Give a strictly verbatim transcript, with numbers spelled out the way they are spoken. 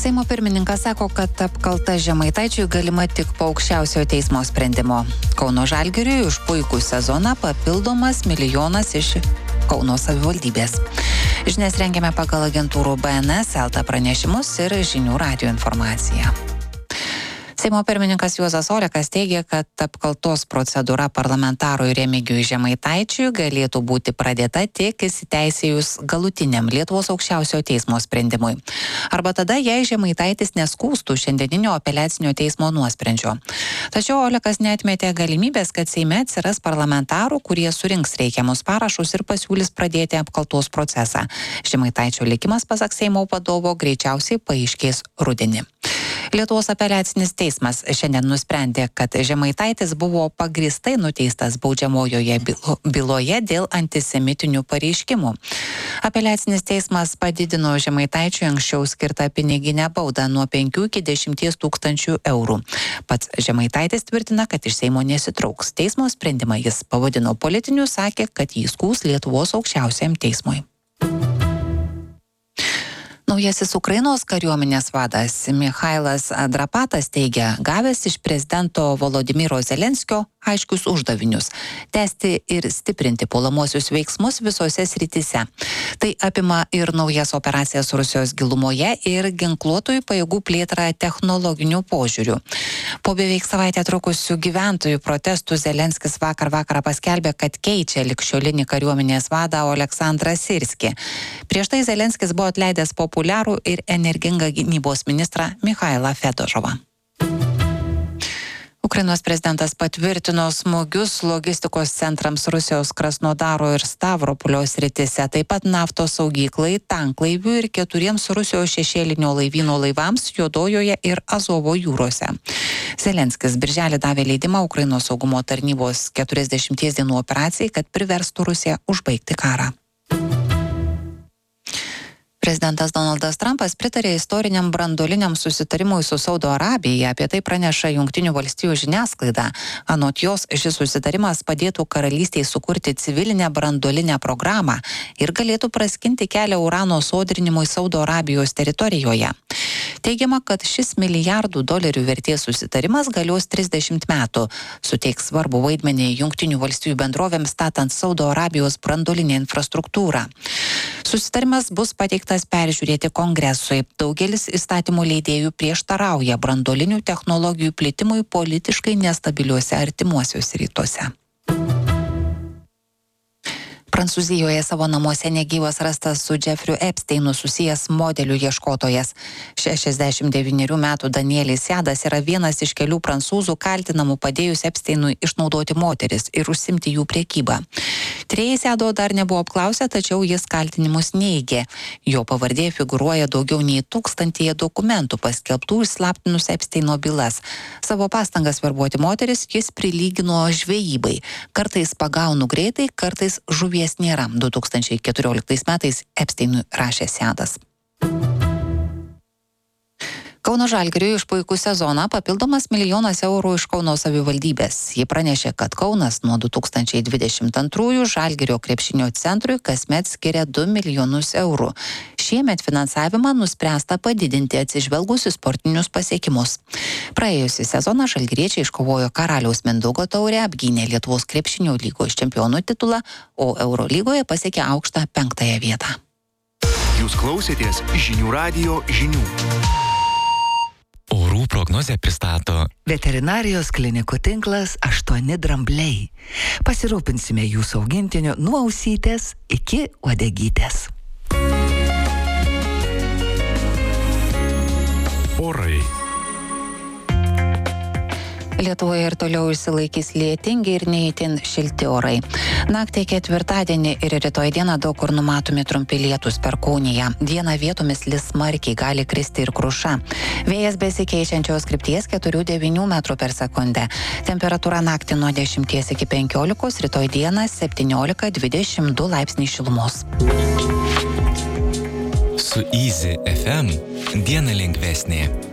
Seimo pirmininkas sako, kad apkalta Žemaitaičiui galima tik po aukščiausiojo teismo sprendimo. Kauno Žalgiriui už puikų sezoną papildomas milijonas iš Kauno savivaldybės. Žinias rengiame pagal agentūrų B N S, Elta pranešimus ir Žinių radijo informaciją. Seimo pirmininkas Juozas Olekas teigia, kad apkaltos procedūra parlamentarui Remigijui Žemaitaičiui galėtų būti pradėta tik įsiteisėjus galutiniam Lietuvos aukščiausiojo teismo sprendimui. Arba tada, jei Žemaitaitis neskųstų šiandieninio apeliacinio teismo nuosprendžio. Tačiau Olekas neatmetė galimybės, kad Seime atsiras parlamentarų, kurie surinks reikiamus parašus ir pasiūlys pradėti apkaltos procesą. Žemaitaičio likimas, pasak Seimo vadovo, greičiausiai paaiškės rudenį. Lietuvos apeliacinis teismas šiandien nusprendė, kad Žemaitaitis buvo pagrįstai nuteistas baudžiamojoje byloje dėl antisemitinių pareiškimų. Apeliacinis teismas padidino Žemaitaičiui anksčiau skirtą piniginę baudą nuo penkių iki dešimties tūkstančių eurų. Pats Žemaitaitis tvirtina, kad iš Seimo nesitrauks. Teismo sprendimą jis pavadino politiniu, sakė, kad jį skųs Lietuvos aukščiausiajam teismui. Naujasis Ukrainos kariuomenės vadas Michailas Drapatas teigia, gavęs iš prezidento Volodymyro Zelenskio aiškius uždavinius – tęsti ir stiprinti puolamuosius veiksmus visose srityse. Tai apima ir naujas operacijas Rusijos gilumoje ir ginkluotojų pajėgų plėtrą technologinių požiūrių. Po beveik savaitę trukusių gyventojų protestų Zelenskis vakar vakarą paskelbė, kad keičia ligšiolinį kariuomenės vadą Oleksandrą Sirskį. Prieš tai Zelenskis buvo atleidęs populiarų ir energingą gynybos ministrą Michailą Fedorovą. Ukrainos prezidentas patvirtino smūgius logistikos centrams Rusijos Krasnodaro ir Stavropolio srityse, taip pat naftos saugyklai, tanklaivių ir keturiems Rusijos šešėlinio laivyno laivams Juodojoje ir Azovo jūrose. Zelenskis birželį davė leidimą Ukrainos saugumo tarnybos keturiasdešimties dienų operacijai, kad priverstų Rusiją užbaigti karą. Prezidentas Donaldas Trumpas pritarė istoriniam branduoliniam susitarimui su Saudo Arabija, apie tai praneša Jungtinių valstijų žiniasklaida. Anot jos, šis susitarimas padėtų karalystei sukurti civilinę branduolinę programą ir galėtų praskinti kelią urano sodrinimui Saudo Arabijos teritorijoje. Teigiama, kad šis milijardų dolerių vertės susitarimas galios trisdešimt metų, suteiks svarbų vaidmenį Jungtinių valstijų bendrovėms statant Saudo Arabijos branduolinę infrastruktūrą. Susitarimas bus pateiktas peržiūrėti Kongresui. Daugelis įstatymų leidėjų prieštarauja branduolinių technologijų plitimui politiškai nestabiliuose artimuosiuose rytuose. Prancūzijoje savo namuose negyvas rastas su Jeffriu Epsteinu susijęs modelių ieškotojas. šešiasdešimt devynerių metų Danielis Jadas yra vienas iš kelių prancūzų kaltinamų padėjus Epsteinui išnaudoti moteris ir užsimti jų priekybą. Tyrėjai Jado dar nebuvo apklausę, tačiau jis kaltinimus neigė. Jo pavardė figūruoja daugiau nei tūkstantyje dokumentų paskelbtų išslaptinus Epsteino bylas. Savo pastangas verbuoti moteris jis prilygino žvejybai. Kartais pagaunu greitai, kartais žuvies nėra. du tūkstančiai keturioliktais metais Epsteinui rašė Jadas. Kauno Žalgiriui už puikų sezoną papildomas milijonas eurų iš Kauno savivaldybės. Ji pranešė, kad Kaunas nuo du tūkstančiai dvidešimt antrųjų Žalgirio krepšinio centrui kasmet skiria du milijonus eurų. Šiemet finansavimą nuspręsta padidinti atsižvelgus į sportinius pasiekimus. Praėjusį sezoną žalgiriečiai iškovojo Karaliaus Mindaugo taurę, apgynė Lietuvos krepšinio lygos čempionų titulą, o Eurolygoje pasiekė aukštą penktąją vietą. Jūs klausėtės Žinių radijo žinių. Orų prognozę pristato Veterinarijos klinikų tinklas aštuoni drambliai. Pasirūpinsime jūsų augintiniu nuo ausytės iki uodegytės. orai. Lietuvoje ir toliau išsilaikys lietingi ir neįtin šilti orai. Naktį ketvirtadienį ir rytoj dieną daug kur numatomi trumpi lietūs perkūnija. Dieną vietomis lis smarkiai, gali kristi ir kruša. Vėjas besikeičiančios krypties keturi devyni metrų per sekundę. Temperatūra naktį nuo dešimties iki penkiolikos, rytoj dieną septyniolika dvidešimt du laipsniai šilumos. Su Easy F M diena lengvesnė.